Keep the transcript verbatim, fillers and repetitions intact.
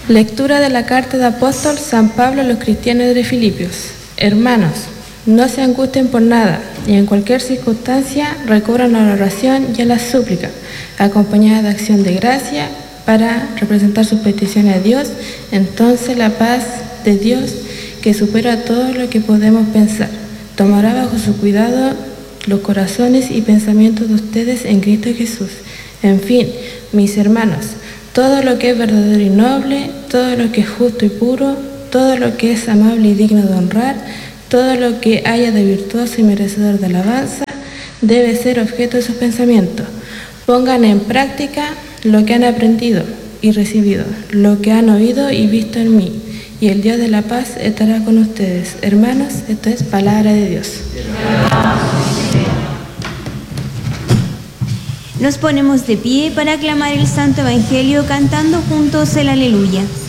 Lectura de la carta de apóstol San Pablo a los cristianos de Filipios. Hermanos, no se angustien por nada, y en cualquier circunstancia recurran a la oración y a la súplica, acompañada de acción de gracia, para representar sus peticiones a Dios. Entonces la paz de Dios, que supera todo lo que podemos pensar, tomará bajo su cuidado los corazones y pensamientos de ustedes en Cristo Jesús. En fin, mis hermanos, todo lo que es verdadero y noble, todo lo que es justo y puro, todo lo que es amable y digno de honrar, todo lo que haya de virtuoso y merecedor de alabanza, debe ser objeto de sus pensamientos. Pongan en práctica lo que han aprendido y recibido, lo que han oído y visto en mí, y el Dios de la paz estará con ustedes. Hermanos, esto es palabra de Dios. Nos ponemos de pie para aclamar el Santo Evangelio cantando juntos el Aleluya.